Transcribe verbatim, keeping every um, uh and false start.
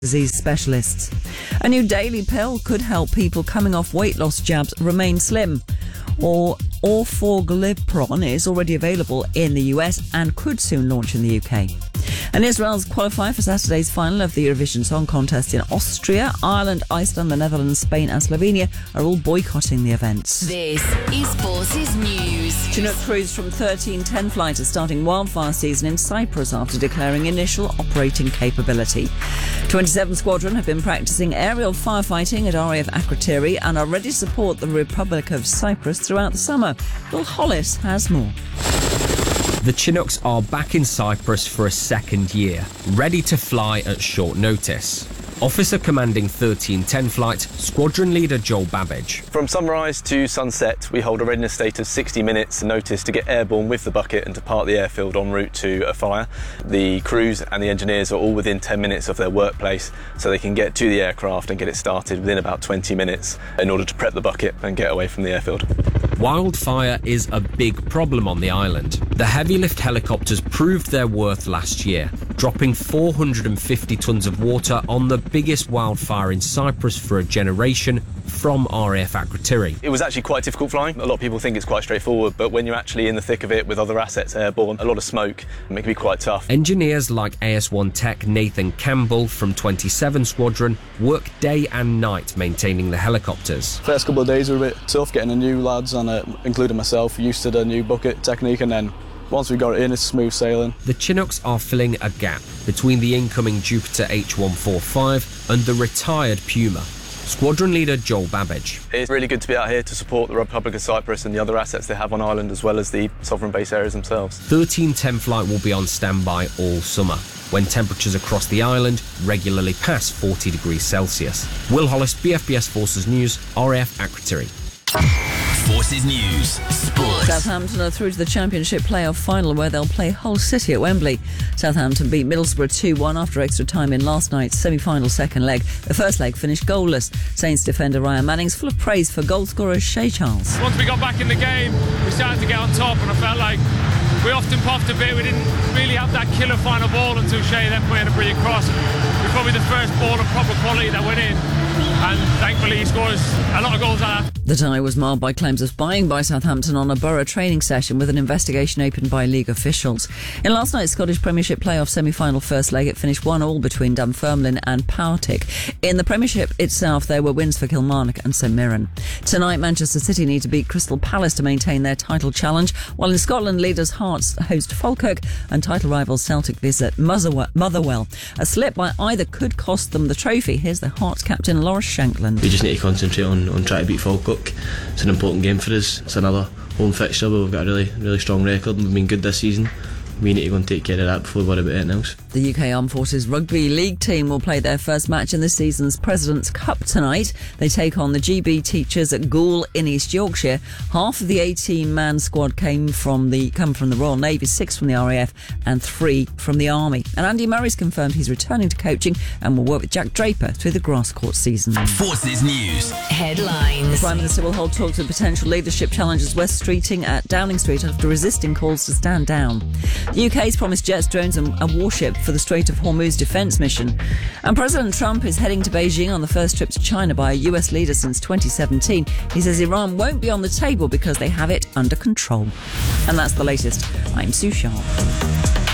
disease specialists. A new daily pill could help people coming off weight loss jabs remain slim. Or orforglipron is already available in the U S and could soon launch in the U K. And Israel's qualified for Saturday's final of the Eurovision Song Contest in Austria. Ireland, Iceland, the Netherlands, Spain and Slovenia are all boycotting the events. This is Forces News. Chinook crews from thirteen ten flight are starting wildfire season in Cyprus after declaring initial operating capability. twenty-seven Squadron have been practising aerial firefighting at R A F Akrotiri and are ready to support the Republic of Cyprus throughout the summer. Will Hollis has more. The Chinooks are back in Cyprus for a second year, ready to fly at short notice. Officer commanding thirteen ten flight, Squadron Leader Joel Babbage. From sunrise to sunset, we hold a readiness state of sixty minutes notice to get airborne with the bucket and depart the airfield en route to a fire. The crews and the engineers are all within ten minutes of their workplace, so they can get to the aircraft and get it started within about twenty minutes in order to prep the bucket and get away from the airfield. Wildfire is a big problem on the island. The heavy lift helicopters proved their worth last year, dropping four hundred fifty tonnes of water on the biggest wildfire in Cyprus for a generation from R A F Akrotiri. It was actually quite difficult flying. A lot of people think it's quite straightforward, but when you're actually in the thick of it with other assets airborne, a lot of smoke, it can be quite tough. Engineers like A S one Tech Nathan Campbell from twenty-seven Squadron work day and night maintaining the helicopters. First couple of days were a bit tough, getting the new lads and uh, including myself used to the new bucket technique, and then once we got it in, it's smooth sailing. The Chinooks are filling a gap between the incoming Jupiter H one forty-five and the retired Puma. Squadron Leader Joel Babbage. It's really good to be out here to support the Republic of Cyprus and the other assets they have on island, as well as the sovereign base areas themselves. thirteen ten flight will be on standby all summer, when temperatures across the island regularly pass forty degrees Celsius. Will Hollis, B F B S Forces News, R A F Akrotiri. Forces News Sport. Southampton are through to the Championship playoff final, where they'll play Hull City at Wembley. Southampton beat Middlesbrough two one after extra time in last night's semi-final second leg. The first leg finished goalless. Saints defender Ryan Manning's full of praise for goal scorer Shay Charles. Once we got back in the game, we started to get on top, and I felt like we often puffed a bit. We didn't really have that killer final ball until Shay then put in a brilliant cross. It was probably the first ball of proper quality that went in, and thankfully he scores a lot of goals like that. The tie was marred by claims of spying by Southampton on a Borough training session, with an investigation opened by league officials. In last night's Scottish Premiership playoff semi-final first leg, it finished one all between Dunfermline and Partick. In the Premiership itself, there were wins for Kilmarnock and St Mirren. Tonight, Manchester City need to beat Crystal Palace to maintain their title challenge, while in Scotland, leaders Hearts host Falkirk and title rivals Celtic visit Motherwell. A slip by either could cost them the trophy. Here's the Hearts captain Loris Shankland. We just need to concentrate on, on trying to beat Falkirk. It's an important game for us. It's another home fixture, but we've got a really, really strong record and we've been good this season. We need to go and take care of that before we worry about anything else. The U K Armed Forces Rugby League team will play their first match in this season's President's Cup tonight. They take on the G B Teachers at Goole in East Yorkshire. Half of the eighteen-man squad came from the come from the Royal Navy, six from the R A F and three from the Army. And Andy Murray's confirmed he's returning to coaching and will work with Jack Draper through the grass court season. Forces News Headlines. The Prime Minister will hold talks with potential leadership challengers West Streeting at Downing Street after resisting calls to stand down. The U K's promised jets, drones and a warship for the Strait of Hormuz defence mission. And President Trump is heading to Beijing on the first trip to China by a U S leader since twenty seventeen. He says Iran won't be on the table because they have it under control. And that's the latest. I'm Sue Sharp.